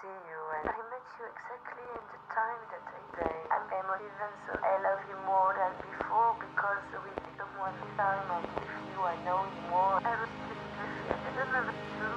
see you, and I met you exactly in the time that I say. I'm emotive, so I love you more than before because with someone this time I'm with you, I know you more. I don't know.